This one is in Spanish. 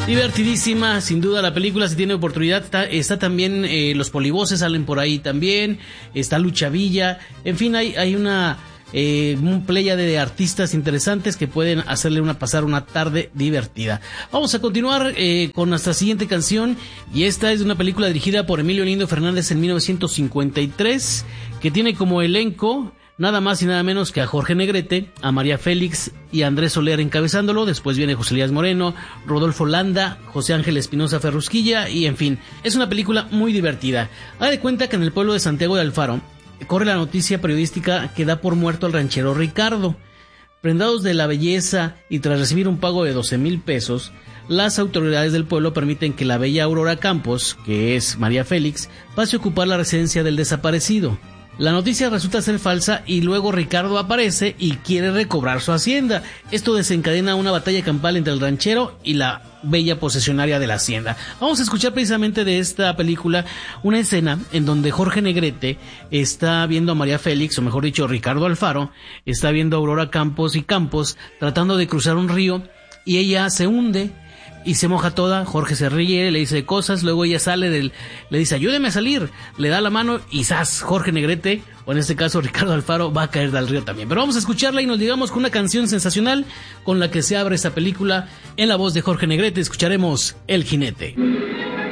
Divertidísima, sin duda la película, si tiene oportunidad. Está también, los polivoces salen por ahí también, está Lucha Villa, en fin, hay una playa de artistas interesantes que pueden hacerle pasar una tarde divertida. Vamos a continuar con nuestra siguiente canción, y esta es de una película dirigida por Emilio Lindo Fernández en 1953, que tiene como elenco nada más y nada menos que a Jorge Negrete, a María Félix y a Andrés Soler encabezándolo. Después viene José Elías Moreno, Rodolfo Landa, José Ángel Espinosa Ferrusquilla, y en fin, es una película muy divertida. Haga de cuenta que en el pueblo de Santiago de Alfaro corre la noticia periodística que da por muerto al ranchero Ricardo. Prendados de la belleza y tras recibir un pago de 12,000 pesos, las autoridades del pueblo permiten que la bella Aurora Campos, que es María Félix, pase a ocupar la residencia del desaparecido. La noticia resulta ser falsa y luego Ricardo aparece y quiere recobrar su hacienda. Esto desencadena una batalla campal entre el ranchero y la bella posesionaria de la hacienda. Vamos a escuchar precisamente de esta película una escena en donde Jorge Negrete está viendo a María Félix, o mejor dicho, Ricardo Alfaro, está viendo a Aurora Campos tratando de cruzar un río, y ella se hunde y se moja toda. Jorge se ríe, le dice cosas, luego ella le dice ayúdeme a salir, le da la mano y ¡zas! Jorge Negrete, o en este caso Ricardo Alfaro, va a caer al río también. Pero vamos a escucharla y nos digamos con una canción sensacional con la que se abre esta película. En la voz de Jorge Negrete escucharemos El Jinete.